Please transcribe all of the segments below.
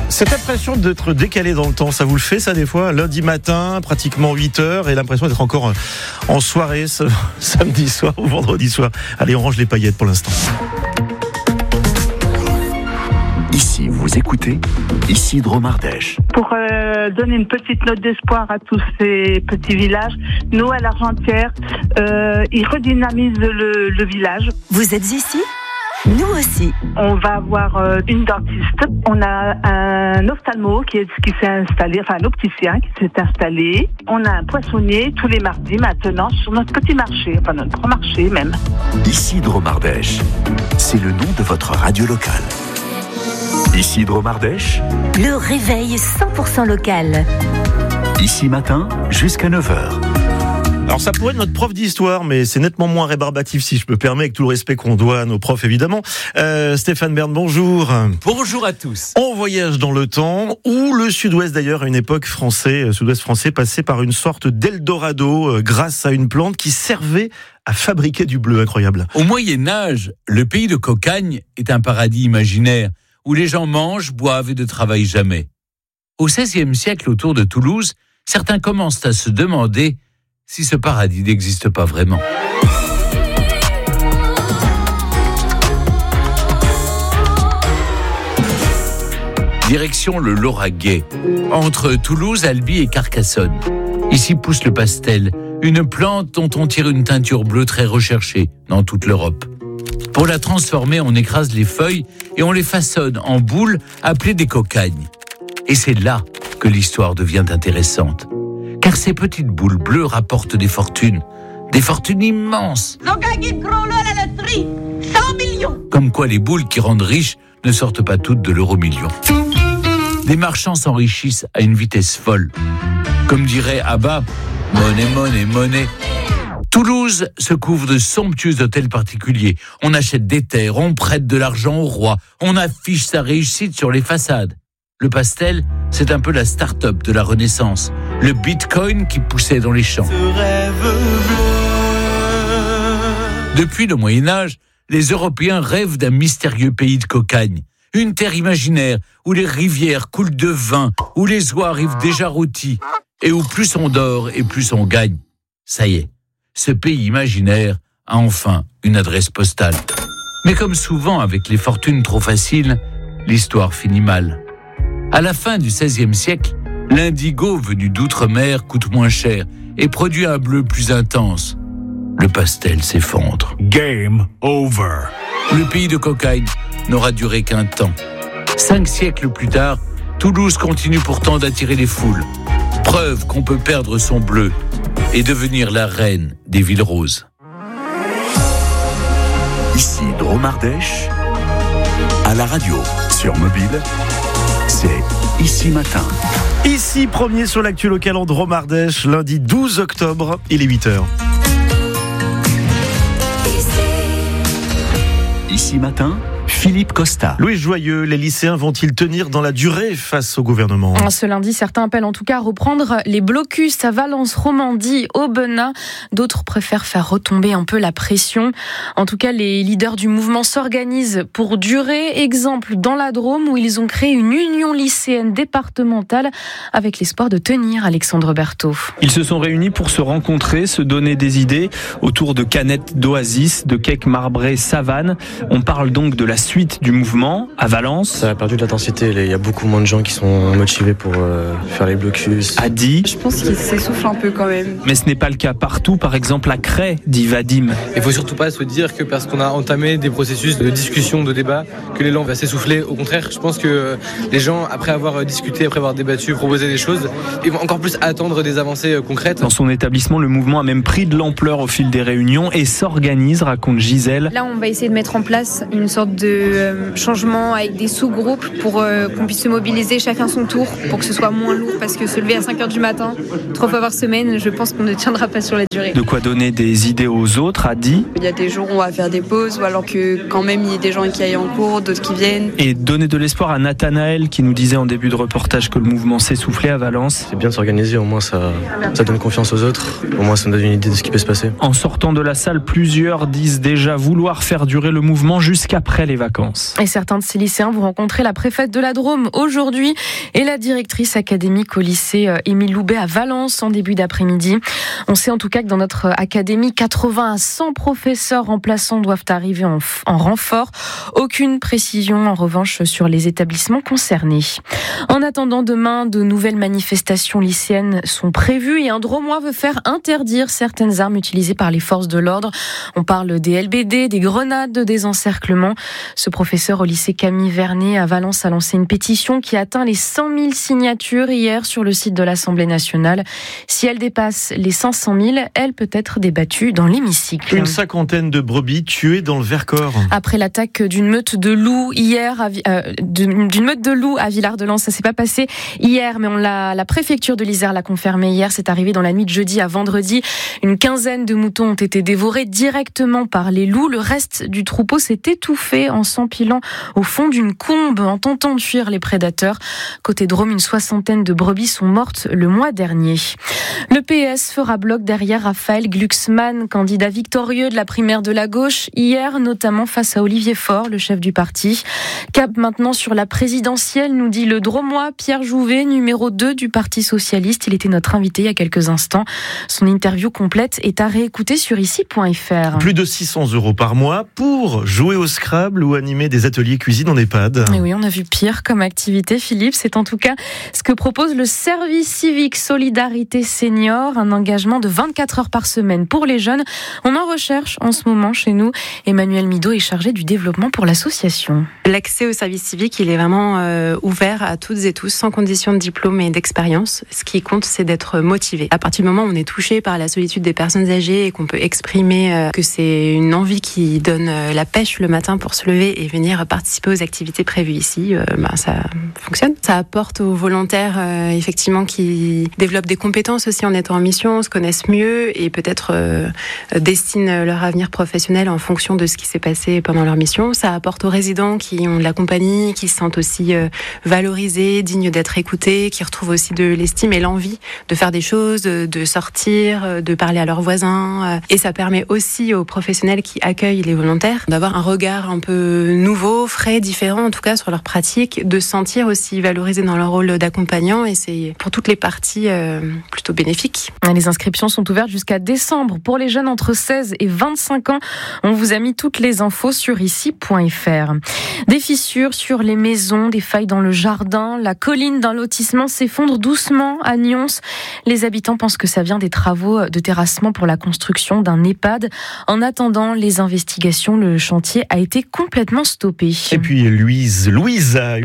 Cette impression d'être décalé dans le temps, ça vous le fait ça des fois? Lundi matin, pratiquement 8h, et l'impression d'être encore en soirée samedi soir ou vendredi soir. Allez, on range les paillettes pour l'instant. Ici, vous écoutez Isidro Mardèche. Pour donner une petite note d'espoir à tous ces petits villages, nous, à l'Argentière, ils redynamisent le village. Vous êtes ici ? Nous aussi. On va avoir une dentiste. On a un ophtalmo qui s'est installé, enfin un opticien qui s'est installé. On a un poissonnier tous les mardis maintenant sur notre petit marché, enfin notre grand marché même. Isidro Mardèche, c'est le nom de votre radio locale. Isidro Mardèche, le réveil 100% local. Ici matin jusqu'à 9h. Alors ça pourrait être notre prof d'histoire, mais c'est nettement moins rébarbatif si je me permets, avec tout le respect qu'on doit à nos profs évidemment. Stéphane Bern, bonjour. Bonjour à tous. On voyage dans le temps, où le sud-ouest d'ailleurs, à une époque sud-ouest français, passait par une sorte d'Eldorado grâce à une plante qui servait à fabriquer du bleu. Incroyable. Au Moyen-Âge, le pays de Cocagne est un paradis imaginaire où les gens mangent, boivent et ne travaillent jamais. Au XVIe siècle, autour de Toulouse, certains commencent à se demander si ce paradis n'existe pas vraiment. Direction le Lauragais, entre Toulouse, Albi et Carcassonne. Ici pousse le pastel, une plante dont on tire une teinture bleue très recherchée dans toute l'Europe. Pour la transformer, on écrase les feuilles et on les façonne en boules appelées des cocagnes. Et c'est là que l'histoire devient intéressante. Car ces petites boules bleues rapportent des fortunes immenses. La loterie, 100 millions. Comme quoi les boules qui rendent riches ne sortent pas toutes de l'euro-million. Des marchands s'enrichissent à une vitesse folle. Comme dirait Abba, monnaie, monnaie, monnaie. Toulouse se couvre de somptueux hôtels particuliers. On achète des terres, on prête de l'argent au roi, on affiche sa réussite sur les façades. Le pastel, c'est un peu la start-up de la Renaissance. Le bitcoin qui poussait dans les champs. Depuis le Moyen-Âge, les Européens rêvent d'un mystérieux pays de Cocagne. Une terre imaginaire où les rivières coulent de vin, où les oies arrivent déjà rôties, et où plus on dort et plus on gagne. Ça y est, ce pays imaginaire a enfin une adresse postale. Mais comme souvent avec les fortunes trop faciles, l'histoire finit mal. À la fin du XVIe siècle, l'indigo venu d'outre-mer coûte moins cher et produit un bleu plus intense. Le pastel s'effondre. Game over. Le pays de Cocagne n'aura duré qu'un temps. 5 siècles plus tard, Toulouse continue pourtant d'attirer les foules. Preuve qu'on peut perdre son bleu et devenir la reine des villes roses. Isidro Mardèche, à la radio, sur mobile, c'est Ici Matin. Ici, premier sur l'actu local en Drôme Ardèche, lundi 12 octobre, il est 8h. Ici Matin, Philippe Costa. Louis Joyeux, les lycéens vont-ils tenir dans la durée face au gouvernement ? Ce lundi, certains appellent en tout cas à reprendre les blocus à Valence, Romandie, Aubenas. D'autres préfèrent faire retomber un peu la pression. En tout cas, les leaders du mouvement s'organisent pour durer. Exemple dans la Drôme où ils ont créé une union lycéenne départementale avec l'espoir de tenir. Alexandre Berthaud. Ils se sont réunis pour se rencontrer, se donner des idées autour de canettes d'Oasis, de cakes marbrés Savane. On parle donc de la suite du mouvement à Valence. Ça a perdu de l'intensité, il y a beaucoup moins de gens qui sont motivés pour faire les blocus. Adi. Je pense qu'il s'essouffle un peu quand même. Mais ce n'est pas le cas partout, par exemple à Cray, dit Vadim. Il faut surtout pas se dire que parce qu'on a entamé des processus de discussion, de débat, que l'élan va s'essouffler. Au contraire, je pense que les gens, après avoir discuté, après avoir débattu, proposé des choses, ils vont encore plus attendre des avancées concrètes. Dans son établissement, le mouvement a même pris de l'ampleur au fil des réunions et s'organise, raconte Gisèle. Là, on va essayer de mettre en place une sorte de changement avec des sous-groupes pour qu'on puisse se mobiliser chacun son tour pour que ce soit moins lourd, parce que se lever à 5h du matin 3 fois par semaine, je pense qu'on ne tiendra pas sur la durée. De quoi donner des idées aux autres, a dit. Il y a des jours où on va faire des pauses ou alors que quand même il y a des gens qui aillent en cours, d'autres qui viennent. Et donner de l'espoir à Nathanaël qui nous disait en début de reportage que le mouvement s'essoufflait à Valence. C'est bien de s'organiser, au moins ça donne confiance aux autres, au moins ça nous donne une idée de ce qui peut se passer. En sortant de la salle, plusieurs disent déjà vouloir faire durer le mouvement jusqu'après les vacances. Et certains de ces lycéens vont rencontrer la préfète de la Drôme aujourd'hui et la directrice académique au lycée Émile Loubet à Valence en début d'après-midi. On sait en tout cas que dans notre académie, 80 à 100 professeurs remplaçants doivent arriver en renfort. Aucune précision en revanche sur les établissements concernés. En attendant demain, de nouvelles manifestations lycéennes sont prévues et un Dromois veut faire interdire certaines armes utilisées par les forces de l'ordre. On parle des LBD, des grenades de désencerclement. Ce professeur au lycée Camille Vernet à Valence a lancé une pétition qui a atteint les 100 000 signatures hier sur le site de l'Assemblée nationale. Si elle dépasse les 500 000, elle peut être débattue dans l'hémicycle. Une cinquantaine de brebis tuées dans le Vercors. Après l'attaque d'une meute de loups hier, d'une meute de loups à Villard-de-Lans, ça s'est pas passé hier, mais la préfecture de l'Isère l'a confirmé hier. C'est arrivé dans la nuit de jeudi à vendredi. Une quinzaine de moutons ont été dévorés directement par les loups. Le reste du troupeau s'est étouffé en s'empilant au fond d'une combe en tentant de fuir les prédateurs. Côté Drôme, une soixantaine de brebis sont mortes le mois dernier. Le PS fera bloc derrière Raphaël Glucksmann, candidat victorieux de la primaire de la gauche, hier notamment face à Olivier Faure, le chef du parti. Cap maintenant sur la présidentielle, nous dit le Dromois Pierre Jouvet, numéro 2 du Parti socialiste. Il était notre invité il y a quelques instants. Son interview complète est à réécouter sur ici.fr. Plus de 600 € par mois pour jouer au Scrabble ou animer des ateliers cuisine en EHPAD. Et oui, on a vu pire comme activité, Philippe. C'est en tout cas ce que propose le service civique Solidarité Senior, un engagement de 24 heures par semaine pour les jeunes. On en recherche en ce moment chez nous. Emmanuel Mido est chargé du développement pour l'association. L'accès au service civique, il est vraiment ouvert à toutes et tous, sans condition de diplôme et d'expérience. Ce qui compte, c'est d'être motivé. À partir du moment où on est touché par la solitude des personnes âgées et qu'on peut exprimer que c'est une envie qui donne la pêche le matin pour se lever et venir participer aux activités prévues ici, ça fonctionne. Ça apporte aux volontaires effectivement qui développent des compétences aussi en étant en mission, se connaissent mieux et peut-être destinent leur avenir professionnel en fonction de ce qui s'est passé pendant leur mission. Ça apporte aux résidents qui ont de la compagnie, qui se sentent aussi valorisés, dignes d'être écoutés, qui retrouvent aussi de l'estime et l'envie de faire des choses, de sortir, de parler à leurs voisins. Et ça permet aussi aux professionnels qui accueillent les volontaires d'avoir un regard un peu nouveau, frais, différent en tout cas sur leur pratique, de se sentir aussi valorisés dans leur rôle d'accompagnant et c'est pour toutes les parties plutôt bénéfique. Les inscriptions sont ouvertes jusqu'à décembre pour les jeunes entre 16 et 25 ans. On vous a mis toutes les infos sur ici.fr. Des fissures sur les maisons, des failles dans le jardin, la colline d'un lotissement s'effondre doucement à Nyons. Les habitants pensent que ça vient des travaux de terrassement pour la construction d'un EHPAD. En attendant les investigations, le chantier a été complètement stoppé. Et puis Louise à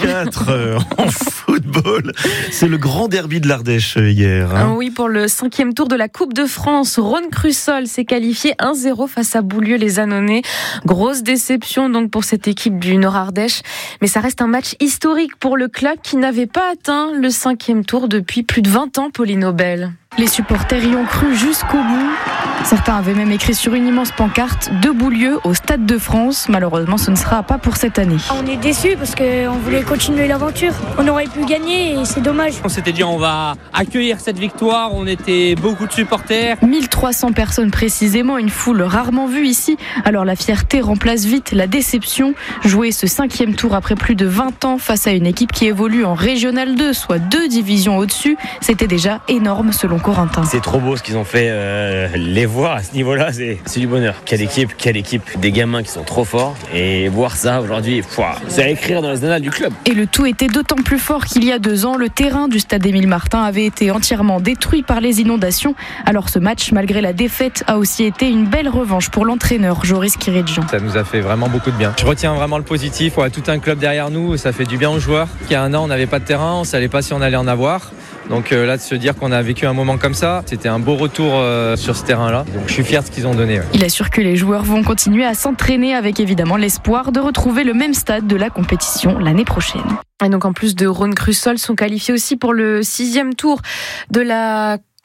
8h04 en football. C'est le grand derby de l'Ardèche hier. Oui, pour le 5e tour de la Coupe de France, Rhône Crussol s'est qualifié 1-0 face à Boulieu-les-Annonais. Grosse déception donc pour cette équipe du Nord-Ardèche. Mais ça reste un match historique pour le club qui n'avait pas atteint le 5e tour depuis plus de 20 ans, Pauline Aubel. Les supporters y ont cru jusqu'au bout. Certains avaient même écrit sur une immense pancarte « De Boulieu au Stade de France ». Malheureusement, ce ne sera pas pour cette année. On est déçus parce qu'on voulait continuer l'aventure. On aurait pu gagner et c'est dommage. On s'était dit on va accueillir cette victoire. On était beaucoup de supporters. 1300 personnes précisément, une foule rarement vue ici. Alors la fierté remplace vite la déception. Jouer ce 5e tour après plus de 20 ans face à une équipe qui évolue en Régional 2, soit 2 divisions au-dessus, c'était déjà énorme selon Corentin. C'est trop beau ce qu'ils ont fait, les voir à ce niveau-là, c'est du bonheur. Quelle équipe, des gamins qui sont trop forts et voir ça aujourd'hui, c'est à écrire dans les annales du club. Et le tout était d'autant plus fort qu'il y a 2 ans, le terrain du stade Émile Martin avait été entièrement détruit par les inondations. Alors ce match, malgré la défaite, a aussi été une belle revanche pour l'entraîneur Joris Kiridjian. Ça nous a fait vraiment beaucoup de bien. Je retiens vraiment le positif, on a tout un club derrière nous, ça fait du bien aux joueurs. Il y a un an, on n'avait pas de terrain, on ne savait pas si on allait en avoir. Donc là, de se dire qu'on a vécu un moment comme ça, c'était un beau retour sur ce terrain-là. Donc je suis fier de ce qu'ils ont donné. Ouais. Il assure que les joueurs vont continuer à s'entraîner avec évidemment l'espoir de retrouver le même stade de la compétition l'année prochaine. Et donc en plus de Rhône Crussol, sont qualifiés aussi pour le 6e tour de la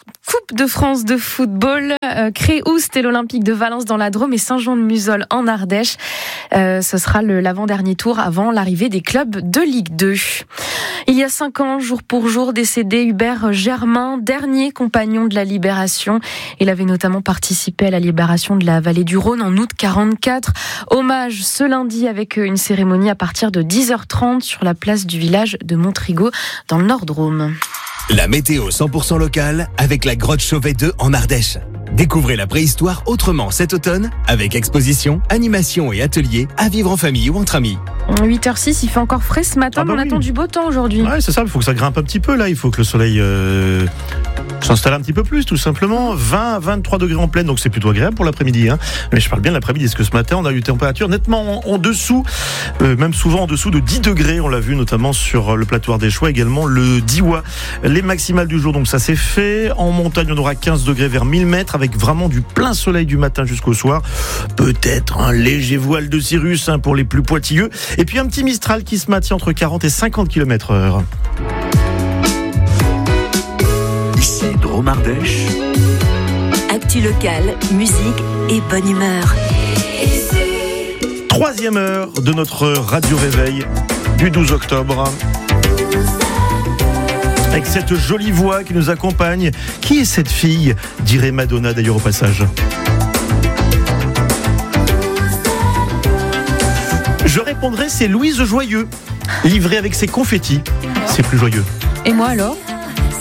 Coupe de France de football, Créoust et l'Olympique de Valence dans la Drôme et Saint-Jean-de-Muzols en Ardèche. Ce sera l'avant-dernier tour avant l'arrivée des clubs de Ligue 2. Il y a 5 ans, jour pour jour, décédé Hubert Germain, dernier compagnon de la Libération. Il avait notamment participé à la libération de la vallée du Rhône en août 1944. Hommage ce lundi avec une cérémonie à partir de 10h30 sur la place du village de Montrigot dans le Nord-Drôme. La météo 100% locale avec la grotte Chauvet 2 en Ardèche. Découvrez la préhistoire autrement cet automne avec exposition, animation et ateliers à vivre en famille ou entre amis. 8h06, il fait encore frais ce matin, mais on attend du beau temps aujourd'hui. Ouais, c'est ça, il faut que ça grimpe un petit peu là, il faut que le soleil s'installe un petit peu plus tout simplement. 20 à 23 degrés en pleine, donc c'est plutôt agréable pour l'après-midi. Mais je parle bien de l'après-midi, parce que ce matin on a eu une température nettement en dessous, même souvent en dessous de 10 degrés, on l'a vu notamment sur le plateau ardéchois, également le Diois. Les maximales du jour, donc ça c'est fait. En montagne on aura 15 degrés vers 1000 mètres, avec vraiment du plein soleil du matin jusqu'au soir. Peut-être un léger voile de cirrus pour les plus pointilleux. Et puis un petit Mistral qui se maintient entre 40 et 50 km/h. Ici Drôme Ardèche. Actu locale, musique et bonne humeur. 3e heure de notre Radio Réveil du 12 octobre. Avec cette jolie voix qui nous accompagne. Qui est cette fille ? Dirait Madonna d'ailleurs au passage. Je répondrai, c'est Louise Joyeux, livrée avec ses confettis. C'est plus joyeux. Et moi alors ?